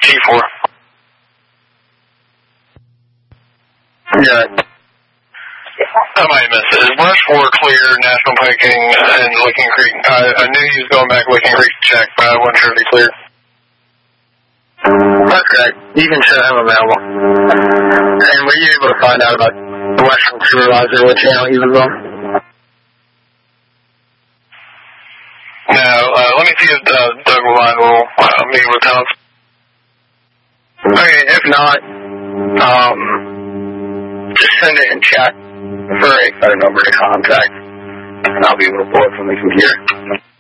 T4. Yeah. I might miss it. Is Brush 4 clear, National Piking, and Licking Creek? I knew he was going back Licking Creek to check, but I wasn't sure if he cleared. That's correct. You can show him available. And were you able to find out about the Western supervisor, what channel he was on? No, let me see if Doug Line will be able to tell us. Okay, if not, just send it in chat for a phone number to contact, and I'll be able to pull it from the computer.